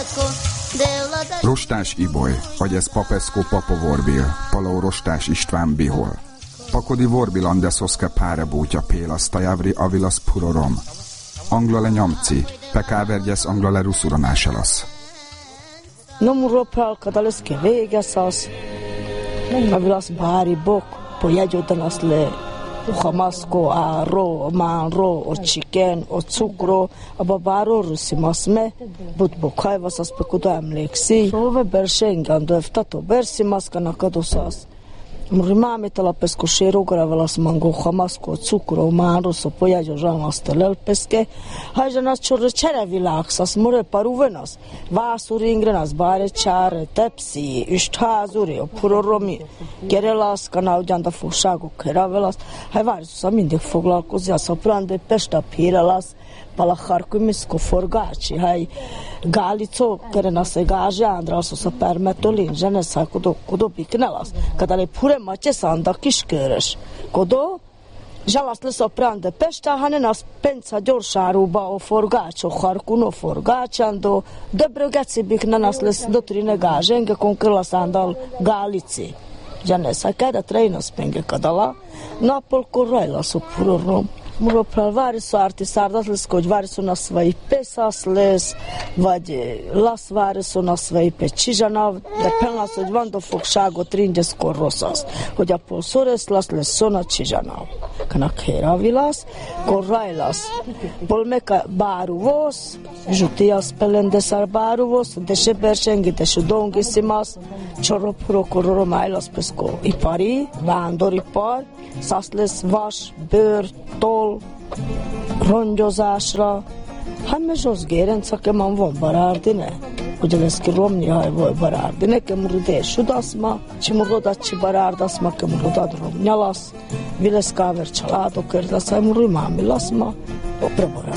Rostás Iboly, vagy ez Papeszkó Papovorbil, Palau Rostás István Bihol. Pakodi Vorbil Andesoszke Párebútja Pélasz Javri Avilasz Purorom. Anglale Nyamci, Pekávergyesz Anglale Ruszuranáselas. Nomuro Pralkadaleske Végeszasz, Avilasz Bári Bok, Pojegyodanas le. O Hamasko, a ro, man ro, o chicken, o cukro, a babáról ruszimasme, butbok hajvasz, pe kudo emlékszi. Sove bersengan döftato, bersimaskanak adoszász. Muri mámitala pesko sérogara valas mango hamasko, cukro, man rosso, pojegyo zsamaszta lelpeske. Hajzsanas csorra csereviláksasz, more paruvenasz. Vászúringrenasz, báre csáre, tepsi, üstházuri, a puroromi. Gerelasz, kana ugyan a fogságok keravelasz. Hajvárzusz, mindig foglalkozni, a szoprande pesta pírelasz. Palacharkumisko forgácsi, haj gálicó, kerenasz egy gázsi ándraszosz a permetolin, zsenesz, haj kodó piknelasz. Kadale pure mace szanda kiskörös. Kodó, zsalasz lesz a prande pesta, hanem az penca gyorsáróba a forgácsó, harkuno forgácsandó, döbrögeci biknenasz lesz dotrine gázsenge, konkrélasz ándal gálici. Zsenesz, haj kedet rejnasz penge kadala, napolkor rajlasz a purorom. Muro pralváriszó ártiszárdaszleszko, hogy váriszó na svai peszászlesz, vagy lasz váriszó na svai pecizsanav, de penlasz, hogy van do fogságot ringyeszkor rosszasz, hogy a polszoresz lasz lesz szona csizsanav. Kanak héravilasz, kor rajlasz. Polmeka báruvosz, zsutiasz pelendeszár báruvosz, de se bersengi, de se dongiszimasz, csoropuro kororom ájlasz peszko ipari, vándoripar, szász lesz vas, bőr, tol, rongyozásra. Hát me zsosz gérenca, ke man von barárdine. Ugye lesz ki romnyi haj volt barárdine, ke murudés sudaszma, csi murudatsi barárdaszma, ke murudad romnyalasz, vilesz káver családokért lesz, haj murul mámi laszma, opra barárdine.